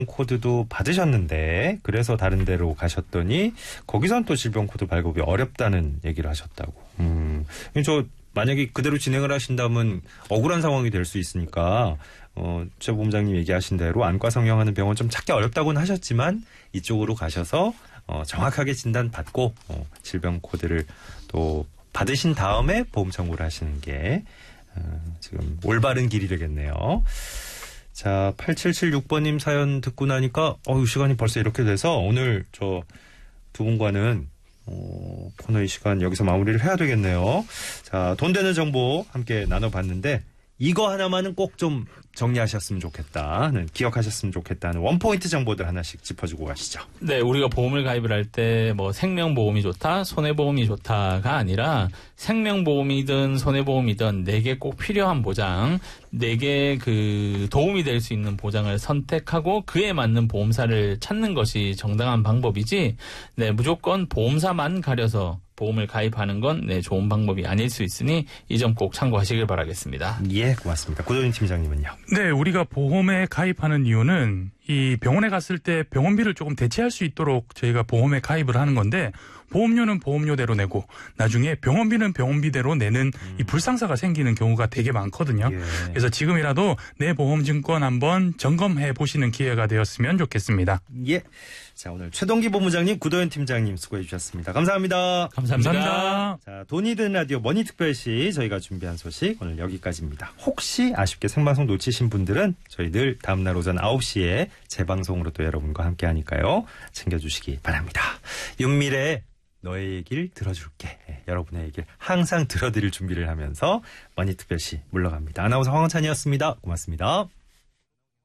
코드도 받으셨는데 그래서 다른 데로 가셨더니 거기선 또 질병 코드 발급이 어렵다는 얘기를 하셨다고. 저 만약에 그대로 진행을 하신다면 억울한 상황이 될 수 있으니까 최 본부장님 얘기하신 대로 안과 성형하는 병원 좀 찾기 어렵다고는 하셨지만 이쪽으로 가셔서 정확하게 진단받고 질병 코드를 또 받으신 다음에 보험 청구를 하시는 게 지금 올바른 길이 되겠네요. 자, 8776번님 사연 듣고 나니까 시간이 벌써 이렇게 돼서 오늘 저 두 분과는 코너의 시간 여기서 마무리를 해야 되겠네요. 자, 돈 되는 정보 함께 나눠봤는데 이거 하나만은 꼭 좀 정리하셨으면 좋겠다는, 기억하셨으면 좋겠다는 원포인트 정보들 하나씩 짚어주고 가시죠. 네, 우리가 보험을 가입을 할 때 뭐 생명보험이 좋다, 손해보험이 좋다가 아니라 생명보험이든 손해보험이든 내게 꼭 필요한 보장, 내게 그 도움이 될 수 있는 보장을 선택하고 그에 맞는 보험사를 찾는 것이 정당한 방법이지, 네, 무조건 보험사만 가려서 보험을 가입하는 건 좋은 방법이 아닐 수 있으니 이 점 꼭 참고하시길 바라겠습니다. 예, 고맙습니다. 고도인 팀장님은요? 네, 우리가 보험에 가입하는 이유는 이 병원에 갔을 때 병원비를 조금 대체할 수 있도록 저희가 보험에 가입을 하는 건데, 보험료는 보험료대로 내고 나중에 병원비는 병원비대로 내는 이 불상사가 생기는 경우가 되게 많거든요. 예. 그래서 지금이라도 내 보험증권 한번 점검해 보시는 기회가 되었으면 좋겠습니다. 예. 자, 오늘 최동기 본부장님, 구도현 팀장님 수고해 주셨습니다. 감사합니다. 감사합니다. 자, 돈이 드는 라디오 머니특별시 저희가 준비한 소식 오늘 여기까지입니다. 혹시 아쉽게 생방송 놓치신 분들은 저희 늘 다음날 오전 9시에 재방송으로 또 여러분과 함께 하니까요. 챙겨주시기 바랍니다. 윤미래의 너의 얘기를 들어줄게. 여러분의 얘기를 항상 들어드릴 준비를 하면서 머니특별시 물러갑니다. 아나운서 황원찬이었습니다. 고맙습니다.